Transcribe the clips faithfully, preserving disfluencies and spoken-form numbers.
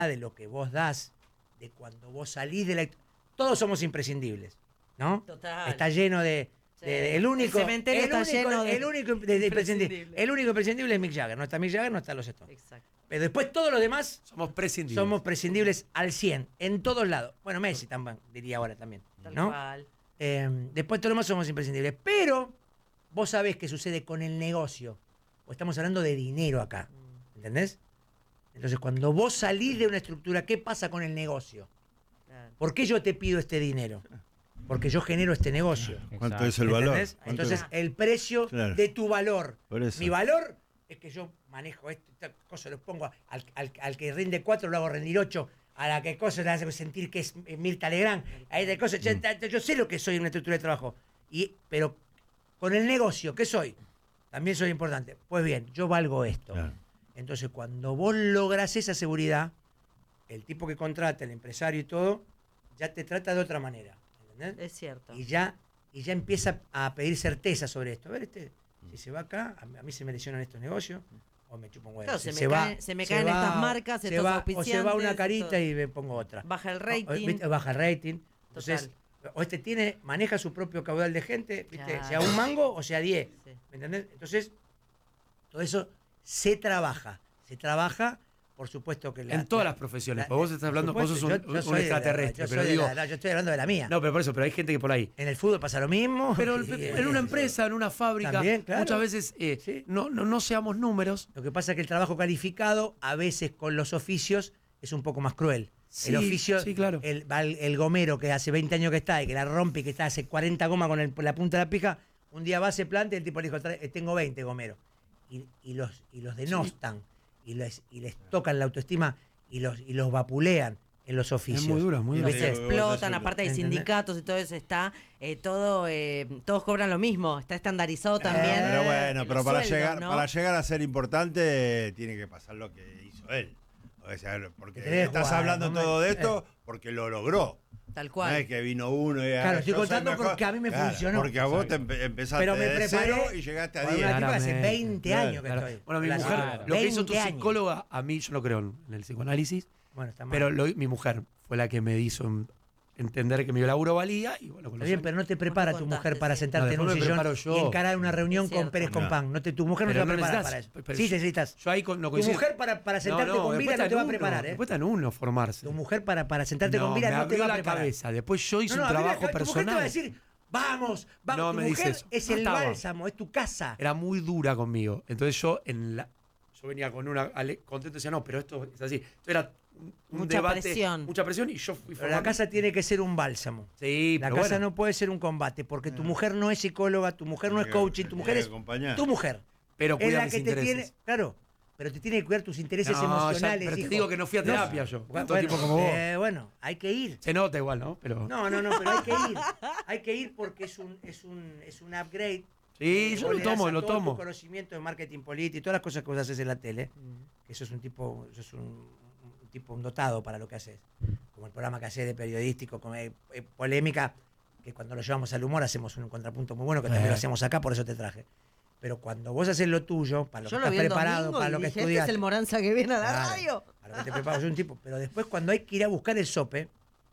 de lo que vos das, de cuando vos salís de la... Todos somos imprescindibles, ¿no? Total. Está lleno de... Sí. de, de el único, El cementerio el está único, lleno de el único de, de imprescindible. imprescindible. El único imprescindible es Mick Jagger. No está Mick Jagger, no están los Stones. Exacto. Pero después todos los demás Somos prescindibles. somos prescindibles al cien, en todos lados. Bueno, Messi también, diría ahora también, Tal ¿no? cual. Eh, después todos los demás somos imprescindibles. Pero vos sabés qué sucede con el negocio. O estamos hablando de dinero acá. ¿Entendés? Entonces, cuando vos salís de una estructura, ¿qué pasa con el negocio? Claro. ¿Por qué yo te pido este dinero? Porque yo genero este negocio. ¿Cuánto es el valor? ¿Entendés? ¿Cuánto Entonces, es? el precio Claro. de tu valor. Por eso. Mi valor es que yo manejo esto, esta cosa, lo pongo al, al, al que rinde cuatro, lo hago rendir ocho, a la que cosa le hace sentir que es Mirta Legrand, a esta cosa, yo, yo sé lo que soy en una estructura de trabajo. Y, pero con el negocio, ¿qué soy? También soy importante. Pues bien, yo valgo esto. Claro. Entonces, cuando vos lográs esa seguridad, el tipo que contrata, el empresario y todo, ya te trata de otra manera. ¿Entendés? Es cierto. Y ya, y ya empieza a pedir certeza sobre esto. A ver, este, si se va acá, a mí, a mí se me lesionan estos negocios, o me chupo un huevo. Claro, Si se me caen- se me caen va, estas marcas, se estos va, o se va auspiciantes, una carita todo. y me pongo otra. Baja el No, rating. ¿viste? Baja el rating. Entonces, Total. o este tiene, maneja su propio caudal de gente, ¿viste? Claro. Sea un mango o sea diez. Sí. ¿Me entendés? Entonces, todo eso se trabaja. Se trabaja, por supuesto que la, En todas la- las profesiones. la- porque vos estás hablando, por vos sos un, supuesto, yo- yo un soy de la- extraterrestre. yo pero soy de digo. la- yo estoy hablando de la mía. No, pero por eso, pero hay gente que por ahí. En el fútbol pasa lo mismo. Pero el- Y- en una empresa, en una fábrica, También, claro. muchas veces eh, Sí. no, no, no seamos números. Lo que pasa es que el trabajo calificado, a veces con los oficios, es un poco más cruel. Sí, el oficio, sí, claro. el, va el, el gomero que hace veinte años que está y que la rompe y que está hace cuarenta gomas con el- la punta de la pija, un día va, se planta y el tipo le dijo, "Trae- eh, tengo veinte gomeros. Y, y los, y los denostan y les, y les tocan la autoestima y los, y los vapulean en los oficios. Es muy duro, es muy Y duro. se Sí, explotan, vos aparte de ¿entendés? sindicatos y todo eso está, eh, todo, eh, todos cobran lo mismo, está estandarizado también. Eh, Pero bueno, los pero para sueldos, llegar, ¿no? para llegar a ser importante tiene que pasar lo que hizo él. O sea, porque Que tenés que estás jugar, hablando ¿no? todo de Eh. esto porque lo logró. Tal No cual. es que vino uno y Claro, ah, estoy yo soy contando mejor. porque a mí me Claro, funcionó. Porque a vos te empe- empezaste Pero me de preparé cero y llegaste a con diez. una tipa que hace Claramente. veinte Claro, años que Claro. estoy. Bueno, mi La- mujer, Claro. lo que hizo tu veinte años. psicóloga, a mí yo no creo en, en el psicoanálisis, Bueno, está mal. pero lo- mi mujer fue la que me hizo en- entender que mi laburo valía y bueno, con Está los bien, años- pero no te prepara Vos tu me mujer contaste, para sí. sentarte No, en un después me sillón preparo yo. y encarar una reunión Es con cierto. Pérez con No. pan. No te, tu mujer no Pero te va a no preparar necesitas- para eso. pero Sí, yo- necesitas. Yo ahí con, no Tu coincido. mujer para, para sentarte No, no, con Vila después no está te va a en uno, preparar, ¿eh? Después está en uno formarse. Tu mujer para, para sentarte No, con Vila me no te abrió va a la preparar. cabeza. Después yo hice No, no, un a mí trabajo la- tu mujer te va a personal. decir, vamos, vamos. No Tu me dice mujer eso. es No el estaba. bálsamo, es tu casa. Era muy dura conmigo. Entonces yo en la yo venía con una ale- contento y decía, no, pero esto es así. Esto era un, un Mucha debate, presión. mucha presión y yo fui Pero la formando- casa tiene que ser un bálsamo. Sí, La pero casa bueno. no puede ser un combate, porque tu mujer no es psicóloga, tu mujer no es Tiene que- coaching, tu mujer tiene es que acompañar. tu mujer. Pero Es cuida la mis que te intereses. tiene, claro, pero te tiene que cuidar tus intereses No, ya, emocionales. pero te hijo. digo que no fui a No, terapia yo. bueno, Todo tipo como vos. eh, bueno, hay que ir. Se nota igual, ¿no? Pero No, no, no, pero hay que ir. Hay que ir porque es un, es un, es un upgrade. sí, Eh, yo vos lo le das tomo, a lo todo tomo. Tu conocimiento de marketing político y todas las cosas que vos haces en la tele, que eso es un tipo, eso es un, un tipo un dotado para lo que haces. Como el programa que haces de periodístico, con eh, eh, polémica, que cuando lo llevamos al humor hacemos un contrapunto muy bueno, que también Eh. lo hacemos acá, por eso te traje. Pero cuando vos haces lo tuyo, para lo Yo que lo estás vi el preparado, domingo para y lo que dije, estudias. este es el Moranza que viene a la Claro, radio. para lo que te preparas, soy un tipo. Pero después cuando hay que ir a buscar el sope,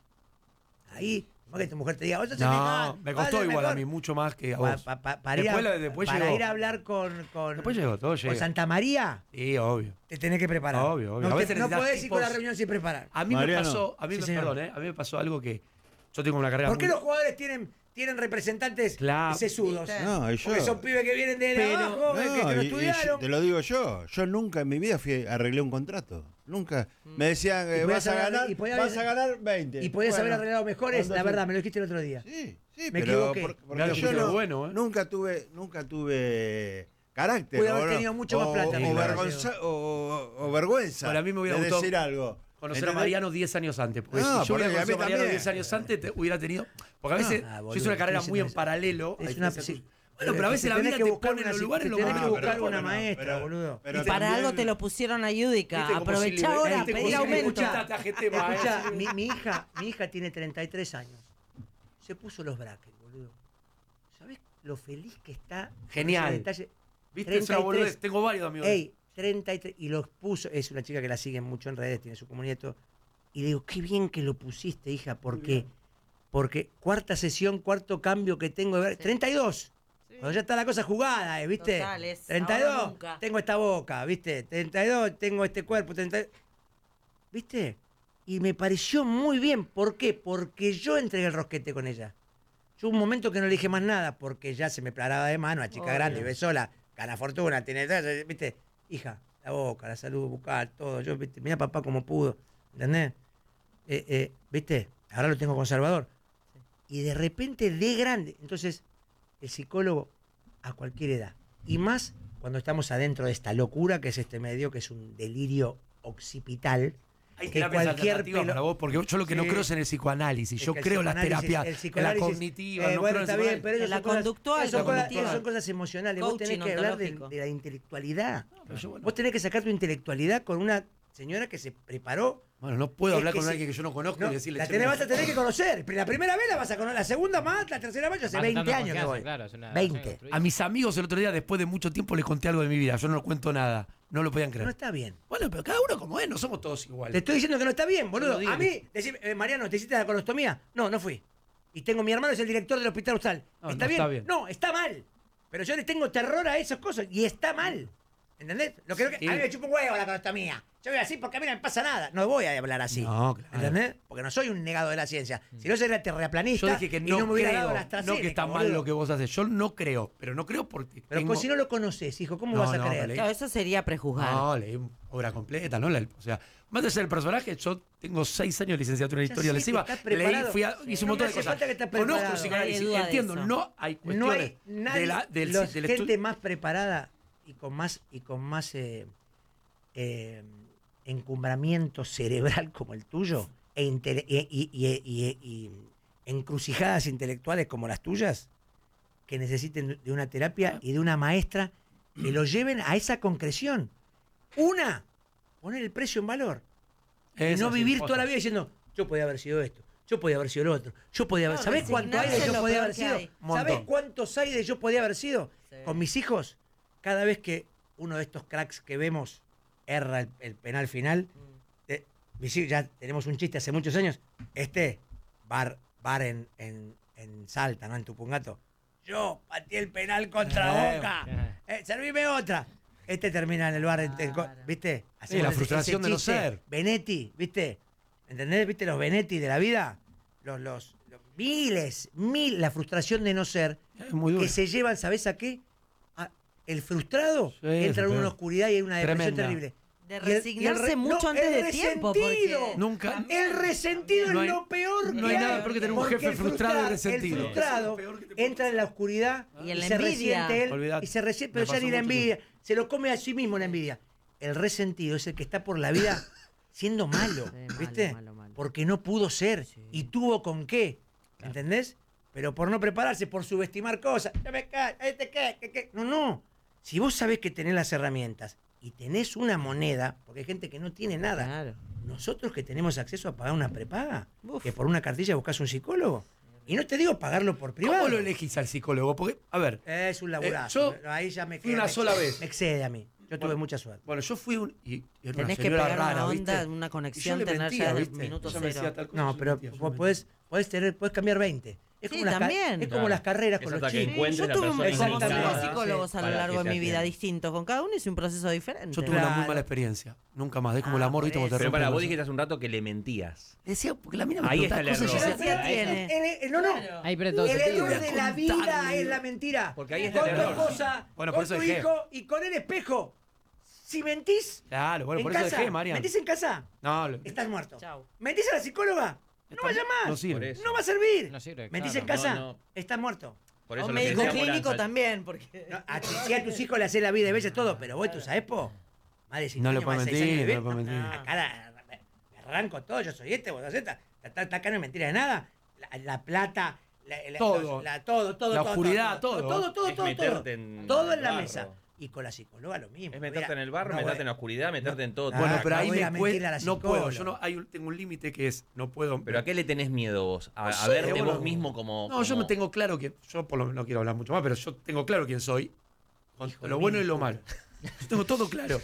ahí, no que tu mujer te diga, vos sos el No, mejor, me vos costó sos el igual a mejor. mí, mucho más que a Pa- vos. pa- pa- para ir, a, Después la- después para llegó. ir a hablar con, con, Después llegó, todo con llega. Santa María, Sí, obvio. te tenés que preparar. Obvio, obvio. No, A te- veces no necesitas podés ir con la tipos- reunión sin preparar. A mí Mariano. me pasó, a mí Sí, me, señor. perdón, ¿eh? A mí me pasó algo que yo tengo una carrera ¿Por qué muy- los jugadores tienen, tienen representantes Claro. sesudos? ¿Viste? No, y yo. Porque son pibes que vienen de Pero- abajo, que, que No, no y- y estudiaron. te lo digo yo. Yo nunca en mi vida fui arreglé un contrato. Nunca. Me decían, eh, Y podías vas a haber- ganar, y podías vas a haber- ganar veinte. Y podías haber Bueno, arreglado mejores, ¿cuánto la fue? verdad, me lo dijiste el otro día. Sí, sí, Me pero equivoqué. por- porque Mirá lo yo que no, fue bueno, ¿eh? nunca tuve, nunca tuve carácter. Pude haber o no- tenido mucho más o- plata, O, mi vergonza- o- o vergüenza. Bueno, a mí me hubiera de gustado decir algo. conocer ¿Entendés? a Mariano diez años antes. Porque No, si yo por hubiera ahí, a mí conocido a Mariano también. diez años antes, te hubiera tenido. Porque a veces Ah, yo boludo, hice una carrera estoy muy en diciendo paralelo. Es a una, diferencia sí. tuya. Bueno, pero a veces la Tenés vida que te buscar pone en una los psi- lugares te lo tenés más que No, buscar pero- una pero- maestra, pero- boludo. pero Y para también- algo te lo pusieron a Yudica. Viste cómo Aprovechá si le- ahora, viste pedí cómo si le aumento. escuchaste a gente más, Escuchá, ¿eh? mi, mi hija, mi hija tiene treinta y tres años. Se puso los brackets, boludo. ¿Sabés lo feliz que está? con Genial. ese detalle? ¿Viste? Es una treinta y tres. boludez. Tengo varios amigos. Ey, treinta y tres, y los puso, es una chica que la sigue mucho en redes, tiene su comunidad y todo, y le digo, qué bien que lo pusiste, hija, porque, porque cuarta sesión, cuarto cambio que tengo de ver, Sí. treinta y dos, Sí. cuando ya está la cosa jugada, eh, ¿viste? Total, es treinta y ahora dos, nunca. tengo esta boca, ¿viste? treinta y dos, tengo este cuerpo, treinta y dos, ¿viste? Y me pareció muy bien, ¿por qué? Porque yo entregué el rosquete con ella. Yo hubo un momento que no le dije más nada, porque ya se me paraba de mano, una chica Obvio. grande, vive sola, gana fortuna, tiene, ¿viste? Hija, la boca, la salud bucal, todo. Yo, ¿viste? Mira papá como pudo, ¿entendés? Eh, eh, ¿Viste? Ahora lo tengo conservador. Y de repente, de grande. Entonces, el psicólogo a cualquier edad. Y más cuando estamos adentro de esta locura que es este medio, que es un delirio occipital. Hay que terapias cualquier alternativas pelo- para vos, porque yo lo que no Sí. creo es en el psicoanálisis. Es Yo que el creo en las psicoanálisis- terapias, el en la psicoanálisis, cognitiva, eh, no bueno, creo en está el bien, psicoanálisis. pero En esas la son cosas- conductual, esas son la cosas- cognitiva. esas son cosas emocionales. Vos tenés Coaching que hablar de, ontológico. de la intelectualidad. Pero yo, bueno, Vos tenés que sacar tu intelectualidad con una señora que se preparó. bueno, no puedo Es hablar que con sí. alguien que yo no conozco No, y decirle... la che, tenés, mira, vas a tener que conocer. La primera vez la vas a conocer, la segunda más, la tercera más. Yo hace Vas veinte dando años que confianza, voy. claro, es una veinte. relación construida. A mis amigos el otro día, después de mucho tiempo, les conté algo de mi vida. Yo no lo cuento nada. No lo podían creer. No está bien. Bueno, pero cada uno como es, no somos todos iguales. Te estoy diciendo que no está bien, boludo. No digo A mí, decime, eh, Mariano, ¿te hiciste la colostomía? No, no fui. Y tengo mi hermano, es el director del hospital Ustal. No, ¿Está, no bien? está bien. No, está mal. Pero yo le tengo terror a esas cosas y está mal. ¿Entendés? Lo que, Sí. A mí me chupa un huevo la colostomía. Yo voy así porque a mí no me pasa nada. No voy a hablar así. No, claro. ¿Entendés? Porque no soy un negado de la ciencia. Si no sería terraplanista Yo dije que y no, no me hubiera creo, dado la no AstraZeneca, que está mal boludo. lo que vos haces. Yo no creo, pero no creo porque Pero tengo... pues, si no lo conoces, hijo, ¿cómo No, vas a no, creer? leí. Claro, eso sería prejuzgar. No, leí obra completa, ¿no? La- o sea, más de ser el personaje, yo tengo seis años de licenciatura en Ya historia sé lesiva. que estás Leí, preparado. fui a, Sí. hice un No montón me de hace cosas. falta que estés Conozco preparado. el psicoanálisis, Nadie duda de entiendo, eso. no hay No cuestiones hay nadie, de la, del, los del gente estu- más preparada y con más y con más eh, eh, encumbramiento cerebral como el tuyo e intele- y, y- y- y- y encrucijadas intelectuales como las tuyas que necesiten de una terapia y de una maestra que lo lleven a esa concreción. Una, poner el precio en valor. Y Esas no vivir cosas. toda la vida diciendo, yo podía haber sido esto, yo podía haber sido lo otro, yo podía haber... No, ¿Sabés cuánto hay de resignarse yo es lo podía peor haber que sido? hay. Un ¿Sabés montón. cuántos hay de yo podía haber sido? Sí. Con mis hijos, cada vez que uno de estos cracks que vemos erra el, el penal final, eh, mis hijos- ya tenemos un chiste hace muchos años, este, bar, bar en, en, en Salta, ¿no? En Tupungato. Yo pateé el penal contra Eh, Boca. eh. Eh, servime otra. Este termina en el bar, en- en- Claro. ¿viste? Sí, la ese- frustración ese de no chiste. ser. Benetti, ¿viste? ¿Entendés? ¿Viste los Benetti de la vida? Los, los, los miles, mil, la frustración de no ser, Es muy duro. que se llevan, ¿sabés a qué? A- el frustrado Sí, entra en es una peor. oscuridad y en una depresión Tremenda. terrible. De Y el- y el resignarse re- mucho no, antes el de tiempo. resentido. Porque Nunca. El resentido No hay- es lo peor no que hay nada peor que tener un porque jefe el frustrado y frustra- resentido. El frustrado Eso es lo peor que te puede entra en la oscuridad Y en la se envidia. resiente él Olvidate. y se resiente, Me pero ya pasó ni la mucho envidia, se lo come a sí mismo la envidia. El resentido es el que está por la vida siendo malo, Sí, malo, ¿viste? malo, malo. Porque no pudo ser Sí. y tuvo con qué, ¿entendés? Pero por no prepararse, por subestimar cosas, ya me cae, este qué, qué, qué. No, no. Si vos sabés que tenés las herramientas y tenés una moneda, porque hay gente que no tiene nada, Claro. nosotros que tenemos acceso a pagar una prepaga, Uf. que por una cartilla buscas un psicólogo. Y no te digo pagarlo por privado. ¿Cómo lo elegís al psicólogo? Porque, a ver, Es un laburazo. Eh, yo Ahí ya me fui queda- una me- sola vez. Me excede a mí. Yo tuve Bueno, mucha suerte. bueno, yo fui un. Y, y era una Tenés que señora pegar rara, una onda, ¿viste? una Y yo conexión, le tener mentía, ya en el ¿viste? minuto Ella me decía cero. tal cosa, No, yo pero mentía, yo vos mentía. podés, podés, tener, podés cambiar veinte. Es Sí, como, las, ca- también. es como Claro. las carreras Es con los hasta que chicos. encuentres Yo la tuve un- persona como cinco indicada psicólogos a lo para que largo de sea mi vida así. distintos. Con cada uno hice un proceso diferente. Yo tuve una muy Claro. mala experiencia. Nunca más. Es como Ah, el amor, por ¿viste? Como te eso. Pero rompe para, el vos corazón. dijiste hace un rato que le mentías. Decía, porque la mina me Ahí preguntaba está el cosas y yo error. decía, Ya tiene. El- el- no, no. Claro. Ahí, pero El todo sentido. error de la vida Contarle. es la mentira. Porque ahí está con el tu error. esposa, Bueno, con por eso tu dejé. hijo y con el espejo. Si mentís Claro, bueno, en por eso casa, dejé, Marian. mentís en casa, No, lo- estás muerto. Chau. Mentís a la psicóloga, no vaya no más. sirve. Por eso. No va a servir. No sirve, Mentís claro. en casa, No, no. estás muerto. Por eso O lo que médico decía clínico Moranza. también, porque... No, a, si a tus hijos le haces la vida de bella todo, pero vos, ¿tú sabes, po? Más de cinco No le años, puedo más de seis mentir, años de no le puedo vivir. mentir. Acá la- me me arranco todo, yo soy este, vos sos esta. Está, está acá no es mentira de nada. La, la plata, la, la- Todo. los- la- todo, todo, La todo, oscuridad, todo. todo. Todo, todo, Es todo, meterte todo. en Todo en el la barro. mesa. Y con la psicóloga lo mismo. Es meterte Mira, en el barro, no meterte voy- en la oscuridad, meterte en todo. Ah, Bueno, todo. pero no ahí voy me a cue- mentirle a la no puedo. psicóloga. Yo no, hay un- tengo un límite que es, no puedo. Pero ¿a qué le tenés miedo vos? A, No a sé, verte bueno. vos mismo como... No, yo como- me tengo claro que. Yo por lo no quiero hablar mucho más, pero yo tengo claro quién soy. Con Hijo lo de bueno y mil lo puta. malo. Yo tengo todo claro.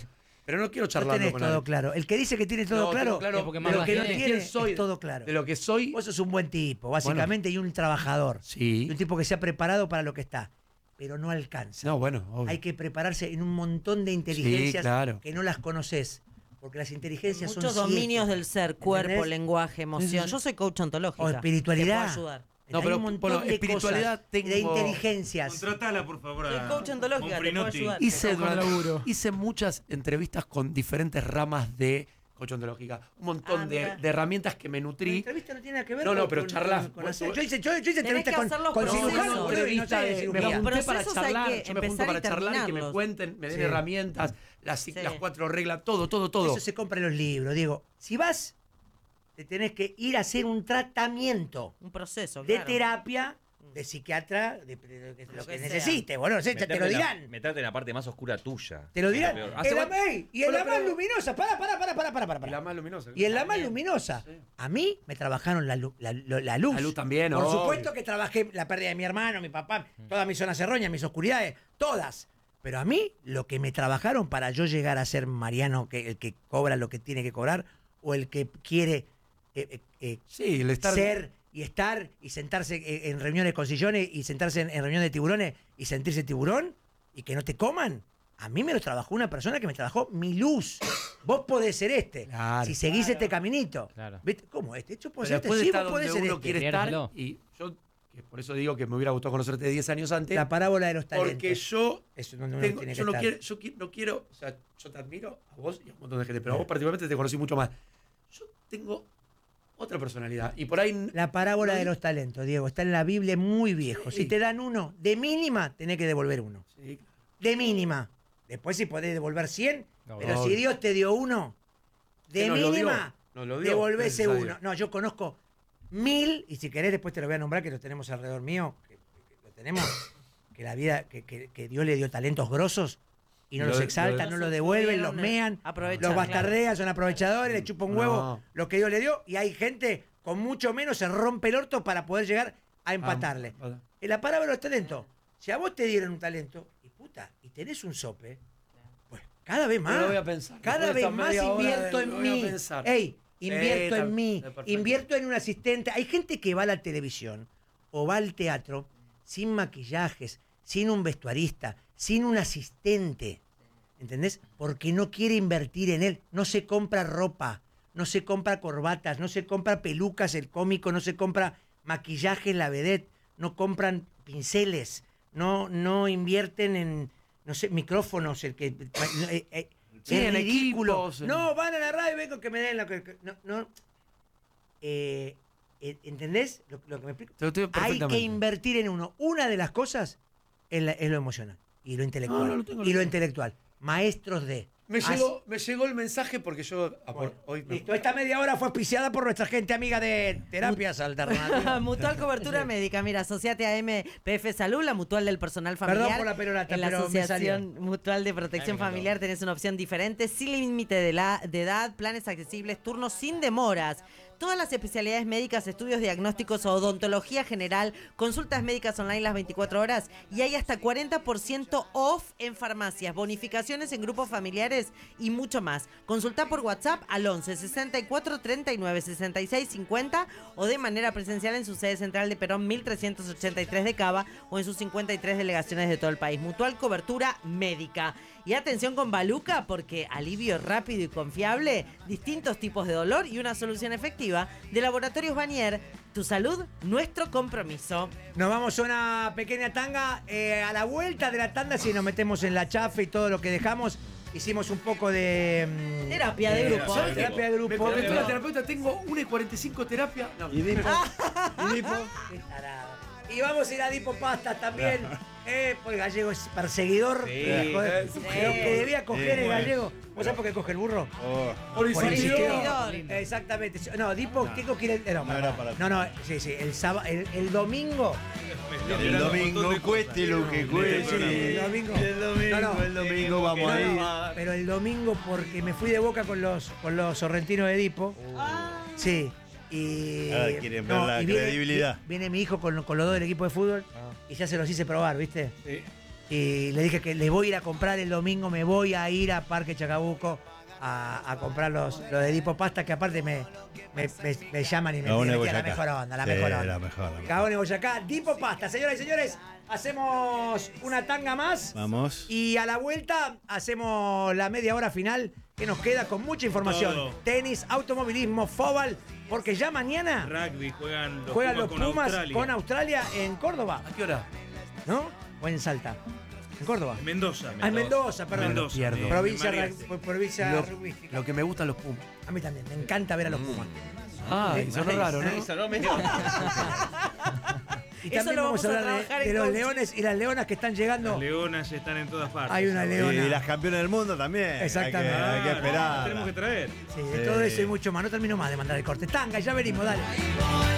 Pero no quiero No charlar tenés con todo alguien. claro. El que dice que tiene todo No, claro, tengo claro Es porque de más lo la que no tiene. tiene ¿Quién soy? es todo claro. De lo que soy. Vos sos un buen tipo, básicamente, y un trabajador. Sí. Y un tipo que se ha preparado para lo que está. Pero no alcanza. No, bueno, obvio. Hay que prepararse en un montón de inteligencias claro. que no las conoces. Porque las inteligencias Muchos son siete. dominios del ser, cuerpo, ¿Entendés? lenguaje, emoción. Yo soy coach ontológica. O espiritualidad. Te puedo ayudar. No, Hay pero, un montón bueno, de espiritualidad cosas, tengo- de inteligencias. Contratala, por favor. Soy a coach ontológica, te puedo Monfrinotti. ayudar. Hice, Estamos con durante- laburo. hice muchas entrevistas con diferentes ramas de coach ontológica. Un montón Ah, de, mira. de herramientas que me La nutrí. entrevista no tiene nada que ver No, con no, pero con- charlas. con- con Vos- hacer- Yo hice, yo, yo hice Tenés entrevistas que con, hacer los con procesos. cirujanos, boludo, y no Entrevista sé de de- cirugía. me junté Procesos para hay charlar, que yo me junto empezar para y charlar y que me terminarlos. cuenten, me den Sí. herramientas, las, Sí. las cuatro reglas, todo, todo, todo. Eso se compra en los libros. Digo, si vas, te tenés que ir a hacer un tratamiento Un proceso, de claro. terapia, de psiquiatra, de, de- de- de lo, Lo que, que sea. necesites. Bueno, no sé, te, te lo Meterte en la- dirán. Meterte en la parte más oscura tuya. Te lo dirán. Peor. En Hace la, cuánto- ey, y en Bueno, la más pero- luminosa. Para, para, para, para, para, para. Y la más luminosa. Y en la más También. luminosa, Sí. a mí me trabajaron la, lu- la, lo- la luz. La luz también, Por obvio. supuesto que trabajé la pérdida de mi hermano, mi papá, todas mis zonas erróneas, mis oscuridades, todas. Pero a mí, lo que me trabajaron para yo llegar a ser Mariano, que, el que cobra lo que tiene que cobrar, o el que quiere eh, eh, eh, Sí, el estar. ser y estar y sentarse eh, en reuniones con sillones y sentarse en, en reuniones de tiburones y sentirse tiburón y que no te coman. A mí me lo trabajó una persona que me trabajó mi luz. Vos podés ser este. Claro. Si seguís este caminito. Claro. ¿Viste? ¿Cómo este? Yo puedo Pero ser este. después de Sí, estar vos podés donde ser uno este. quiere estar. Creértelo. Y yo, que por eso digo que me hubiera gustado conocerte diez años antes. La parábola de los talentos. Porque yo Eso es donde uno Tengo- tiene que yo no estar. quiero, yo qui- no quiero, o sea, yo te admiro a vos y a un montón de gente, pero a vos particularmente te conocí mucho más. Yo tengo otra personalidad y por ahí La parábola no de di- los talentos, Diego, está en la Biblia muy viejo. Sí. Si te dan uno, de mínima, tenés que devolver uno. Sí, De mínima. Después si podés devolver cien, No, pero obvio. si Dios te dio uno, de Que nos lo dio, mínima, nos lo dio, devolvé ese necesario. uno. No, yo conozco mil, y si querés después te lo voy a nombrar, que lo tenemos alrededor mío, que, que lo tenemos, que la vida, que, que- que Dios le dio talentos grosos y no Lo los de- exalta, lo de- no los devuelven, los Pudieron, eh, mean, aprovechar, los claro. bastardean, son aprovechadores, le chupa un huevo No. lo que Dios le dio, y hay gente con mucho menos se rompe el orto para poder llegar a empatarle. Ah, En la parábola de los talentos, si a vos te dieron un talento, y puta, y tenés un sope, pues cada vez más. Pero lo voy a pensar. Cada Después de vez esta más media hora invierto de- en lo voy a mí. pensar. Ey, invierto Sí, en mí, está perfecto. invierto en un asistente. Hay gente que va a la televisión o va al teatro sin maquillajes, sin un vestuarista, sin un asistente. ¿Entendés? Porque no quiere invertir en él. No se compra ropa, no se compra corbatas, no se compra pelucas el cómico, no se compra maquillaje la vedette, no compran pinceles, no, no invierten en, no sé, micrófonos, el que... eh, eh, Sí, es en ridículo. equipos, en- No, van a la radio y vengo que me den lo que... que- no, no. Eh, eh, ¿Entendés lo, lo que me explico? Te lo estoy Hay que perfectamente. invertir en uno. Una de las cosas es, la- es lo emocional y lo intelectual. No, no, lo tengo, lo y lo tengo. intelectual. Maestros de. Me Haz- llegó, me llegó el mensaje porque yo ah, por- Bueno, hoy me- listo, esta media hora fue auspiciada por nuestra gente amiga de terapias alternativas. Mutual Cobertura Médica. Mira, asociate a M P F Salud, la mutual del personal familiar. Perdón por la perorata, En la pero me Asociación Mutual de Protección Ay, me encantó. Familiar tenés una opción diferente, sin límite de, la, de edad, planes accesibles, turnos sin demoras. Todas las especialidades médicas, estudios diagnósticos, odontología general, consultas médicas online las veinticuatro horas y hay hasta cuarenta por ciento off en farmacias, bonificaciones en grupos familiares y mucho más. Consulta por WhatsApp al once sesenta y cuatro treinta y nueve sesenta y seis cincuenta o de manera presencial en su sede central de Perón mil trescientos ochenta y tres de Cava o en sus cincuenta y tres delegaciones de todo el país. Mutual Cobertura Médica. Y atención con Baluca, porque alivio rápido y confiable, distintos tipos de dolor y una solución efectiva de Laboratorios Vanier. Tu salud, nuestro compromiso. Nos vamos a una pequeña tanga. eh, a la vuelta de la tanda, si nos metemos en la chafa y todo lo que dejamos, hicimos un poco de... mm, Terapia de eh, grupo. ¿sabes? Terapia de Me grupo. contestó la terapeuta, tengo una y cuarenta y cinco terapia. No, ¿Y Dipo? ¿Y Dipo? Qué tarado. Y vamos a ir a Dipo Pasta también. Eh, pues Gallego es perseguidor. Sí, Joder, eh, sí. Lo que debía coger Sí, el bueno. gallego. ¿Vos sabés por qué coge el burro? Oh, Por Por insistidor. Exactamente. No, Dipo, ¿qué quiere? No, No era para- no, no, sí, sí. El, sábado, el, el domingo. el domingo cueste lo que Sí, cueste. el domingo. El domingo, No, no. el domingo vamos a ir. Pero el domingo, porque me fui de boca con los, con los sorrentinos de Dipo. Sí. Y, Ah, quieren ver la y viene- credibilidad. Viene, mi hijo con, con los dos del equipo de fútbol y ya se los hice probar, ¿viste? Sí. Y le dije que le voy a ir a comprar el domingo, me voy a ir a Parque Chacabuco a, a comprar los, los de Dipopasta, que aparte me, me, me, me llaman y me Gabón de piden la Boyacá. mejor onda, la Sí, mejor onda. la mejor, la mejor. Gabón de Boyacá, Dipopasta. Señoras y señores, hacemos una tanga más. Vamos. Y a la vuelta hacemos la media hora final que nos queda con mucha información. Todo. Tenis, automovilismo, fútbol, porque ya mañana Rugby juegan los juegan Pumas los con Pumas Australia. con Australia en Córdoba, ¿A qué hora? ¿no? O en Salta. En Córdoba. En Mendoza. Ah, en Mendoza, perdón. Mendoza, pierdo. en Provincia, Marias. ra- provincia Lo, rugbyística. lo que me gustan los Pumas. A mí también, me encanta ver a los Mm. Pumas. Ay, sonó raro, ¿no? Sí, sonó medio- Y Eso también lo vamos a vamos a hablar de, trabajar de en los coaching. leones y las leonas que están llegando. Las leonas están en todas partes. Hay una ahora. leona. Y las campeonas del mundo también. Exactamente. Hay que, hay que Claro, esperar. las tenemos que traer. Sí, de Sí. todo eso y mucho más. No termino más de mandar el corte. Tanga, ya venimos, dale.